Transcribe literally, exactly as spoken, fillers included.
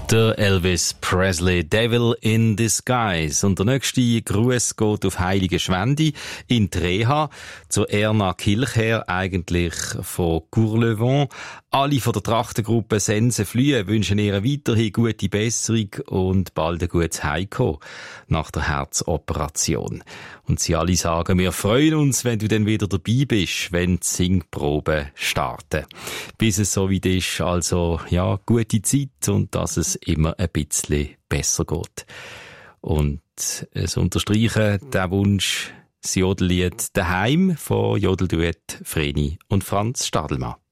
Der Elvis Presley, Devil in Disguise. Und der nächste Gruß geht auf Heilige Schwendi in die Reha, zur Erna Kilcher, eigentlich von Courlevent. Alle von der Trachtengruppe Sense Flühe wünschen ihr weiterhin gute Besserung und bald ein gutes Heimkommen nach der Herzoperation. Und sie alle sagen, wir freuen uns, wenn du dann wieder dabei bist, wenn die Singproben starten. Bis es so weit ist, also, ja, gute Zeit und dass es immer ein bisschen besser geht. Und es unterstreichen den Wunsch, das Jodellied «Daheim» von Jodelduett Vreni und Franz Stadelmann.